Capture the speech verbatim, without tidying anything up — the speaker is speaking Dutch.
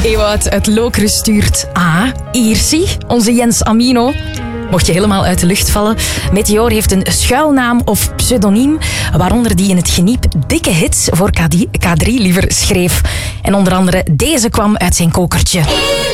Ewout uit Lokeren stuurt A. Iersi, onze Jens Amino. Mocht je helemaal uit de lucht vallen. Meteor heeft een schuilnaam of pseudoniem, waaronder die in het geniep dikke hits voor K drie liever schreef. En onder andere deze kwam uit zijn kokertje.